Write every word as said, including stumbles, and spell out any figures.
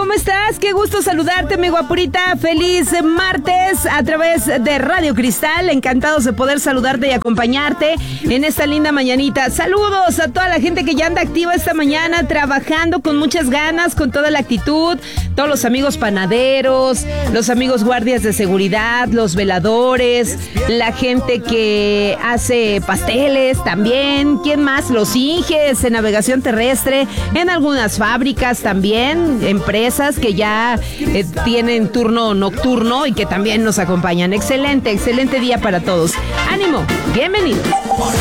¿cómo estás? Qué gusto saludarte, mi guapurita. Feliz martes a través de Radio Cristal. Encantados de poder saludarte y acompañarte en esta linda mañanita. Saludos a toda la gente que ya anda activa esta mañana, trabajando con muchas ganas, con toda la actitud. Todos los amigos panaderos, los amigos guardias de seguridad, los veladores, la gente que hace pasteles también. ¿Quién más? Los inges en navegación terrestre, en algunas fábricas también, empresas que ya eh, tienen turno nocturno y que también nos acompañan. Excelente, excelente día para todos. ¡Ánimo! ¡Bienvenidos!